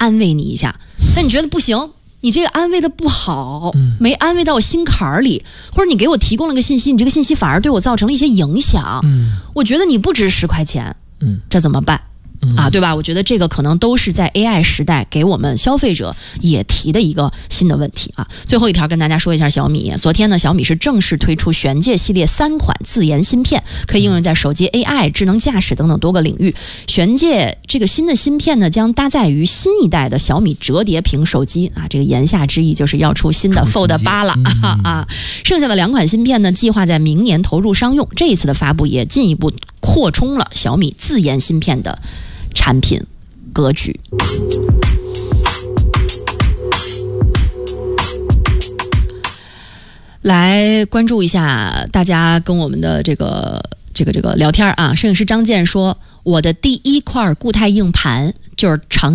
安慰你一下，但你觉得不行，你这个安慰的不好，没安慰到我心坎儿里，或者你给我提供了个信息，你这个信息反而对我造成了一些影响，我觉得你不值10块钱，这怎么办？对吧？我觉得这个可能都是在 AI 时代给我们消费者也提的一个新的问题啊。最后一条跟大家说一下小米，昨天呢，小米是正式推出玄界系列3款自研芯片，可以应用在手机 AI、智能驾驶等等多个领域。玄界这个新的芯片呢，将搭载于新一代的小米折叠屏手机啊，这个言下之意就是要出新的 Fold 8了剩下的2款芯片呢，计划在明年投入商用。这一次的发布也进一步扩充了小米自研芯片的产品格局。来关注一下大家跟我们的这个聊天啊。摄影师张健说，我的第1块固态硬盘就是长